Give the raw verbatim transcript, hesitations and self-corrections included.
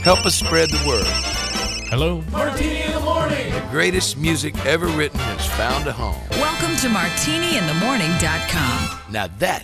Help us spread the word. Hello? Martini in the Morning. The greatest music ever written has found a home. Welcome to martini in the morning dot com. Now that's